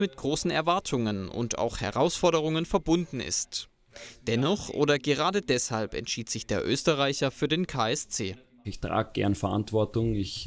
mit großen Erwartungen und auch Herausforderungen verbunden ist. Dennoch oder gerade deshalb entschied sich der Österreicher für den KSC. Ich trage gern Verantwortung, ich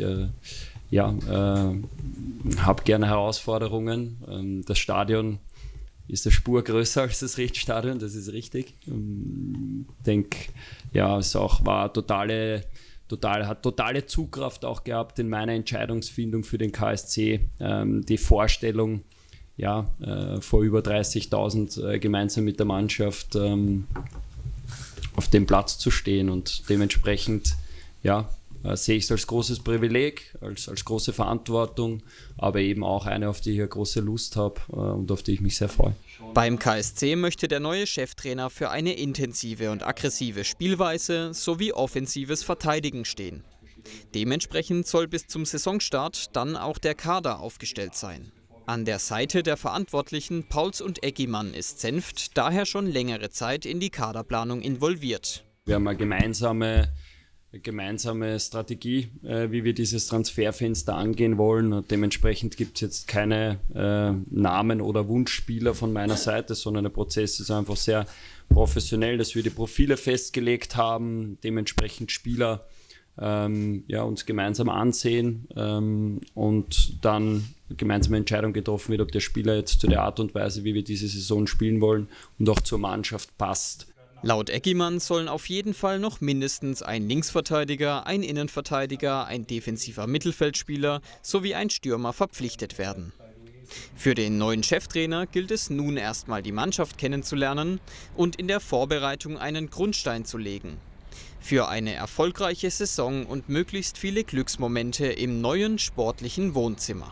habe gerne Herausforderungen. Das Stadion ist eine Spur größer als das Richtstadion, das ist richtig. Ich denke, ja, es auch hat totale Zugkraft auch gehabt in meiner Entscheidungsfindung für den KSC. Die Vorstellung, vor über 30.000 gemeinsam mit der Mannschaft auf dem Platz zu stehen, und dementsprechend sehe ich es als großes Privileg, als große Verantwortung, aber eben auch eine, auf die ich eine große Lust habe und auf die ich mich sehr freue. Beim KSC möchte der neue Cheftrainer für eine intensive und aggressive Spielweise sowie offensives Verteidigen stehen. Dementsprechend soll bis zum Saisonstart dann auch der Kader aufgestellt sein. An der Seite der Verantwortlichen Pauls und Eggimann ist Senft daher schon längere Zeit in die Kaderplanung involviert. Wir haben eine gemeinsame Strategie, wie wir dieses Transferfenster angehen wollen. Und dementsprechend gibt es jetzt keine Namen oder Wunschspieler von meiner Seite, sondern der Prozess ist einfach sehr professionell, dass wir die Profile festgelegt haben, dementsprechend Spieler uns gemeinsam ansehen und dann eine gemeinsame Entscheidung getroffen wird, ob der Spieler jetzt zu der Art und Weise, wie wir diese Saison spielen wollen, und auch zur Mannschaft passt. Laut Eggimann sollen auf jeden Fall noch mindestens ein Linksverteidiger, ein Innenverteidiger, ein defensiver Mittelfeldspieler sowie ein Stürmer verpflichtet werden. Für den neuen Cheftrainer gilt es nun erstmal, die Mannschaft kennenzulernen und in der Vorbereitung einen Grundstein zu legen. Für eine erfolgreiche Saison und möglichst viele Glücksmomente im neuen sportlichen Wohnzimmer.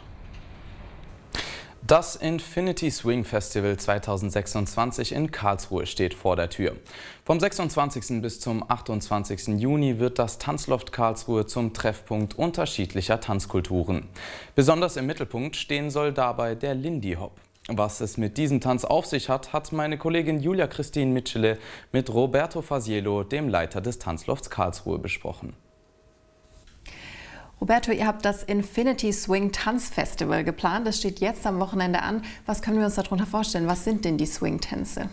Das Infinity Swing Festival 2026 in Karlsruhe steht vor der Tür. Vom 26. bis zum 28. Juni wird das Tanzloft Karlsruhe zum Treffpunkt unterschiedlicher Tanzkulturen. Besonders im Mittelpunkt stehen soll dabei der Lindy Hop. Was es mit diesem Tanz auf sich hat, hat meine Kollegin Julia Christine Mitschele mit Roberto Fasiello, dem Leiter des Tanzlofts Karlsruhe, besprochen. Roberto, ihr habt das Infinity Swing Tanzfestival geplant. Das steht jetzt am Wochenende an. Was können wir uns darunter vorstellen? Was sind denn die Swing-Tänze?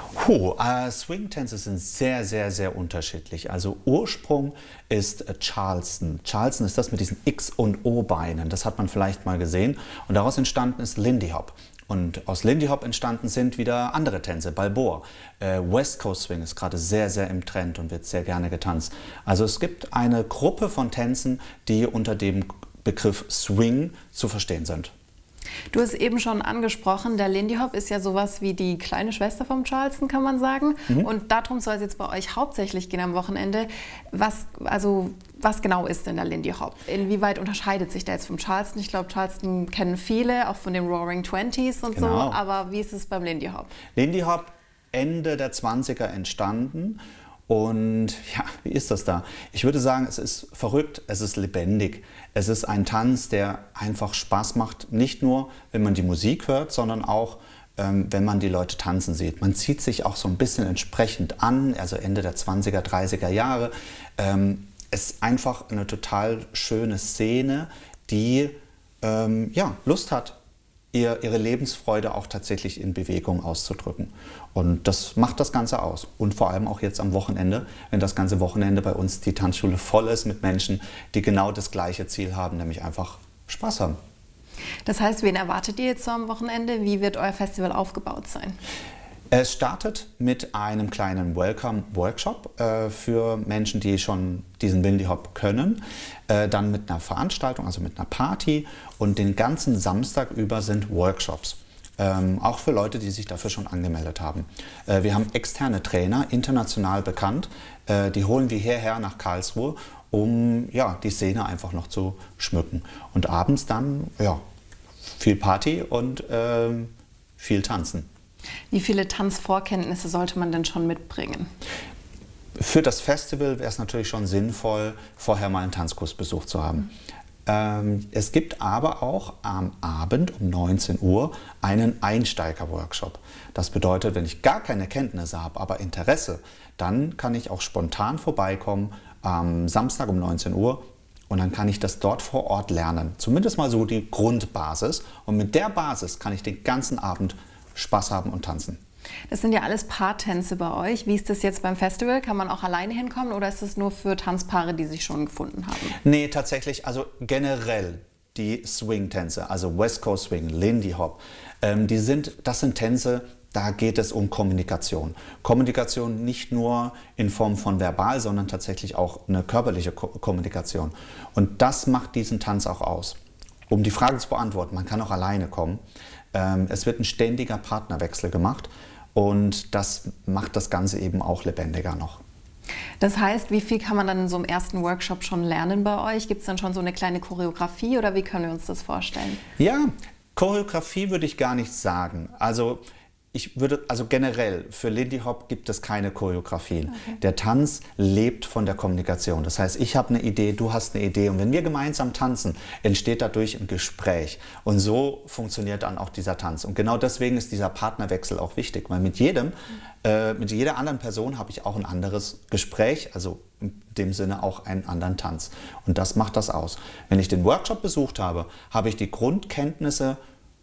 Swing-Tänze sind sehr, sehr, sehr unterschiedlich. Also Ursprung ist Charleston. Charleston ist das mit diesen X- und O-Beinen. Das hat man vielleicht mal gesehen. Und daraus entstanden ist Lindy Hop. Und aus Lindy Hop entstanden sind wieder andere Tänze, Balboa. West Coast Swing ist gerade sehr, sehr im Trend und wird sehr gerne getanzt. Also es gibt eine Gruppe von Tänzen, die unter dem Begriff Swing zu verstehen sind. Du hast eben schon angesprochen, der Lindy Hop ist ja sowas wie die kleine Schwester vom Charleston, kann man sagen. Und darum soll es jetzt bei euch hauptsächlich gehen am Wochenende. Was genau ist denn der Lindy Hop? Inwieweit unterscheidet sich der jetzt vom Charleston? Ich glaube, Charleston kennen viele, auch von den Roaring Twenties und so. Aber wie ist es beim Lindy Hop? Lindy Hop Ende der 20er entstanden. Und ja, wie ist das da? Ich würde sagen, es ist verrückt, es ist lebendig. Es ist ein Tanz, der einfach Spaß macht, nicht nur, wenn man die Musik hört, sondern auch, wenn man die Leute tanzen sieht. Man zieht sich auch so ein bisschen entsprechend an, also Ende der 20er, 30er Jahre. Es ist einfach eine total schöne Szene, die Lust hat, ihre Lebensfreude auch tatsächlich in Bewegung auszudrücken. Und das macht das Ganze aus. Und vor allem auch jetzt am Wochenende, wenn das ganze Wochenende bei uns die Tanzschule voll ist mit Menschen, die genau das gleiche Ziel haben, nämlich einfach Spaß haben. Das heißt, wen erwartet ihr jetzt so am Wochenende? Wie wird euer Festival aufgebaut sein? Es startet mit einem kleinen Welcome-Workshop für Menschen, die schon diesen Lindy Hop können. Dann mit einer Veranstaltung, also mit einer Party. Und den ganzen Samstag über sind Workshops. Auch für Leute, die sich dafür schon angemeldet haben. Wir haben externe Trainer, international bekannt. Die holen wir hierher nach Karlsruhe, um die Szene einfach noch zu schmücken. Und abends dann viel Party und viel Tanzen. Wie viele Tanzvorkenntnisse sollte man denn schon mitbringen? Für das Festival wäre es natürlich schon sinnvoll, vorher mal einen Tanzkurs besucht zu haben. Es gibt aber auch am Abend um 19 Uhr einen Einsteiger-Workshop. Das bedeutet, wenn ich gar keine Kenntnisse habe, aber Interesse, dann kann ich auch spontan vorbeikommen am Samstag um 19 Uhr Und dann kann ich das dort vor Ort lernen. Zumindest mal so die Grundbasis. Und mit der Basis kann ich den ganzen Abend Spaß haben und tanzen. Das sind ja alles Paartänze bei euch. Wie ist das jetzt beim Festival? Kann man auch alleine hinkommen oder ist es nur für Tanzpaare, die sich schon gefunden haben? Nee, tatsächlich, also generell die Swing-Tänze, also West Coast Swing, Lindy Hop, das sind Tänze, da geht es um Kommunikation. Kommunikation nicht nur in Form von verbal, sondern tatsächlich auch eine körperliche Kommunikation. Und das macht diesen Tanz auch aus. Um die Frage zu beantworten, man kann auch alleine kommen. Es wird ein ständiger Partnerwechsel gemacht und das macht das Ganze eben auch lebendiger noch. Das heißt, wie viel kann man dann in so einem ersten Workshop schon lernen bei euch? Gibt es dann schon so eine kleine Choreografie oder wie können wir uns das vorstellen? Ja, Choreografie würde ich gar nicht sagen. Also generell für Lindy Hop gibt es keine Choreografien. Okay. Der Tanz lebt von der Kommunikation. Das heißt, ich habe eine Idee, du hast eine Idee und wenn wir gemeinsam tanzen, entsteht dadurch ein Gespräch. Und so funktioniert dann auch dieser Tanz. Und genau deswegen ist dieser Partnerwechsel auch wichtig, weil mit jeder anderen Person habe ich auch ein anderes Gespräch, also in dem Sinne auch einen anderen Tanz. Und das macht das aus. Wenn ich den Workshop besucht habe, habe ich die Grundkenntnisse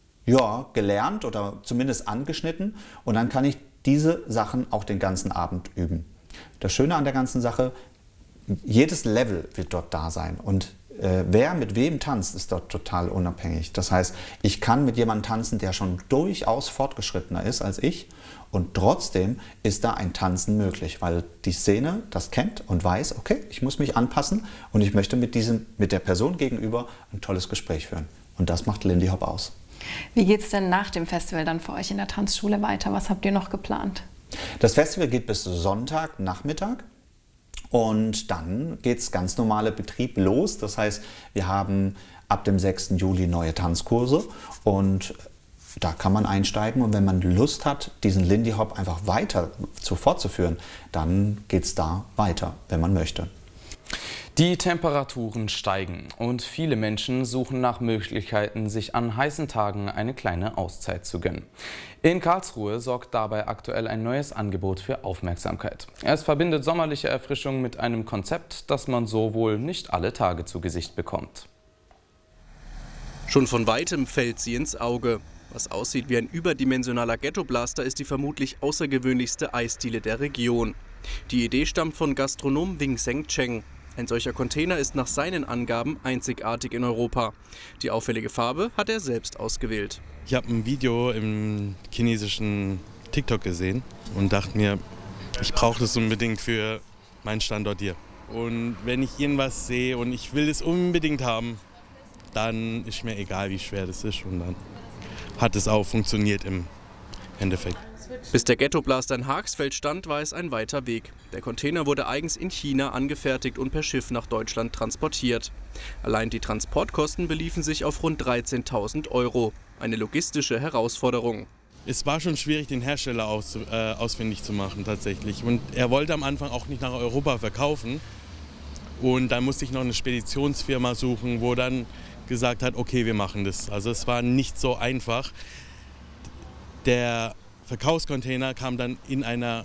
gelernt oder zumindest angeschnitten und dann kann ich diese Sachen auch den ganzen Abend üben. Das Schöne an der ganzen Sache, jedes Level wird dort da sein und wer mit wem tanzt, ist dort total unabhängig. Das heißt, ich kann mit jemandem tanzen, der schon durchaus fortgeschrittener ist als ich und trotzdem ist da ein Tanzen möglich, weil die Szene das kennt und weiß, okay, ich muss mich anpassen und ich möchte mit der Person gegenüber ein tolles Gespräch führen. Und das macht Lindy Hop aus. Wie geht es denn nach dem Festival dann für euch in der Tanzschule weiter? Was habt ihr noch geplant? Das Festival geht bis Sonntagnachmittag und dann geht es ganz normale Betrieb los. Das heißt, wir haben ab dem 6. Juli neue Tanzkurse und da kann man einsteigen und wenn man Lust hat, diesen Lindy Hop einfach weiter fortzuführen, dann geht es da weiter, wenn man möchte. Die Temperaturen steigen und viele Menschen suchen nach Möglichkeiten, sich an heißen Tagen eine kleine Auszeit zu gönnen. In Karlsruhe sorgt dabei aktuell ein neues Angebot für Aufmerksamkeit. Es verbindet sommerliche Erfrischung mit einem Konzept, das man so wohl nicht alle Tage zu Gesicht bekommt. Schon von weitem fällt sie ins Auge. Was aussieht wie ein überdimensionaler Ghetto-Blaster, ist die vermutlich außergewöhnlichste Eisdiele der Region. Die Idee stammt von Gastronom Wing Seng Cheng. Ein solcher Container ist nach seinen Angaben einzigartig in Europa. Die auffällige Farbe hat er selbst ausgewählt. Ich habe ein Video im chinesischen TikTok gesehen und dachte mir, ich brauche das unbedingt für meinen Standort hier. Und wenn ich irgendwas sehe und ich will es unbedingt haben, dann ist mir egal, wie schwer das ist. Und dann hat es auch funktioniert im Endeffekt. Bis der Ghetto-Blaster in Haagsfeld stand, war es ein weiter Weg. Der Container wurde eigens in China angefertigt und per Schiff nach Deutschland transportiert. Allein die Transportkosten beliefen sich auf rund 13.000 €. Eine logistische Herausforderung. Es war schon schwierig, den Hersteller ausfindig zu machen tatsächlich. Und er wollte am Anfang auch nicht nach Europa verkaufen. Und dann musste ich noch eine Speditionsfirma suchen, wo dann gesagt hat, okay, wir machen das. Also es war nicht so einfach. Der Verkaufscontainer kam dann in einem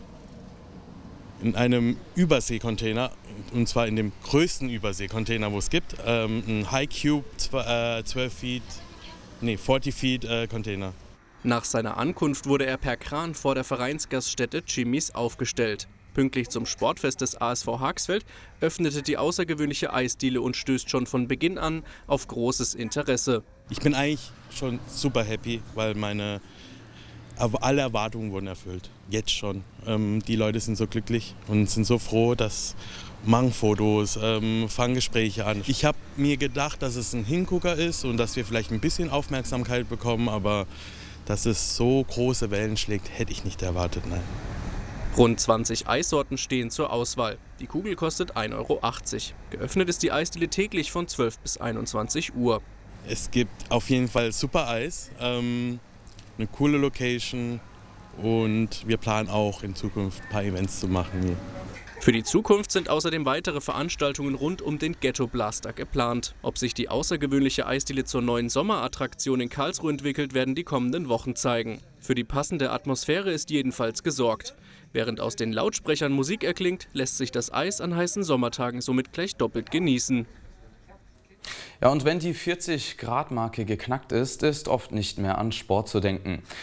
Überseekontainer, und zwar in dem größten Überseekontainer, wo es gibt, ein High Cube 40 Feet Container. Nach seiner Ankunft wurde er per Kran vor der Vereinsgaststätte Jimmys aufgestellt. Pünktlich zum Sportfest des ASV Haagsfeld öffnete die außergewöhnliche Eisdiele und stößt schon von Beginn an auf großes Interesse. Ich bin eigentlich schon super happy, weil aber alle Erwartungen wurden erfüllt, jetzt schon. Die Leute sind so glücklich und sind so froh, dass machen Fotos, fangen Gespräche an. Ich habe mir gedacht, dass es ein Hingucker ist und dass wir vielleicht ein bisschen Aufmerksamkeit bekommen, aber dass es so große Wellen schlägt, hätte ich nicht erwartet, nein. Rund 20 Eissorten stehen zur Auswahl. Die Kugel kostet 1,80 €. Geöffnet ist die Eisdiele täglich von 12 bis 21 Uhr. Es gibt auf jeden Fall super Eis. Eine coole Location und wir planen auch in Zukunft ein paar Events zu machen hier. Für die Zukunft sind außerdem weitere Veranstaltungen rund um den Ghetto Blaster geplant. Ob sich die außergewöhnliche Eisdiele zur neuen Sommerattraktion in Karlsruhe entwickelt, werden die kommenden Wochen zeigen. Für die passende Atmosphäre ist jedenfalls gesorgt. Während aus den Lautsprechern Musik erklingt, lässt sich das Eis an heißen Sommertagen somit gleich doppelt genießen. Ja, und wenn die 40-Grad-Marke geknackt ist, ist oft nicht mehr an Sport zu denken.